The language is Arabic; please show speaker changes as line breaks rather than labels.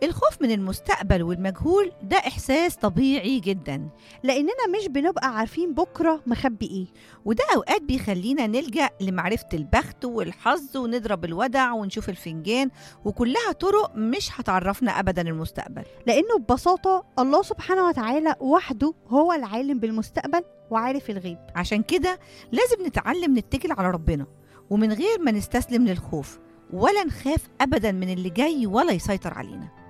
الخوف من المستقبل والمجهول ده إحساس طبيعي جدا،
لأننا مش بنبقى عارفين بكرة مخبي إيه.
وده أوقات بيخلينا نلجأ لمعرفة البخت والحظ ونضرب الودع ونشوف الفنجان، وكلها طرق مش هتعرفنا أبدا المستقبل.
لأنه ببساطة الله سبحانه وتعالى وحده هو العالم بالمستقبل وعارف الغيب.
عشان كده لازم نتعلم نتكل على ربنا، ومن غير ما نستسلم للخوف ولا نخاف أبدا من اللي جاي ولا يسيطر علينا.